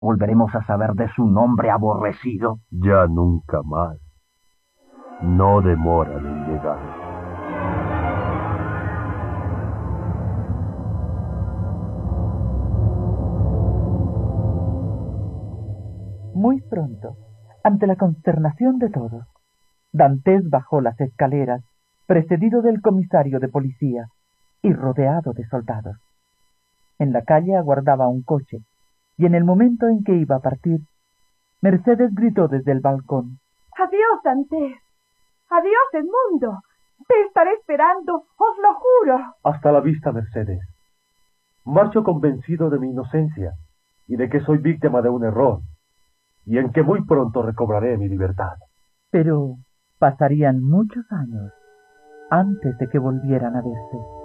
¿Volveremos a saber de su nombre aborrecido? Ya nunca más. No demoran en llegar. Muy pronto, ante la consternación de todos, Dantes bajó las escaleras, precedido del comisario de policía y rodeado de soldados. En la calle aguardaba un coche, y en el momento en que iba a partir, Mercedes gritó desde el balcón: ¡Adiós, Dantes! ¡Adiós, Edmundo! Te estaré esperando, os lo juro. Hasta la vista, Mercedes. Marcho convencido de mi inocencia y de que soy víctima de un error, y en que muy pronto recobraré mi libertad. Pero pasarían muchos años antes de que volvieran a verse.